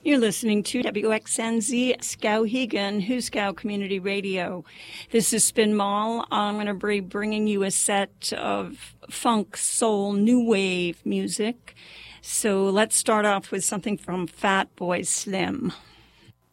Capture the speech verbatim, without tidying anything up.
You're listening to W X N Z Skowhegan, Huskow Community Radio. This is Spin Mall. I'm going to be bringing you a set of funk, soul, new wave music. So let's start off with something from Fatboy Slim.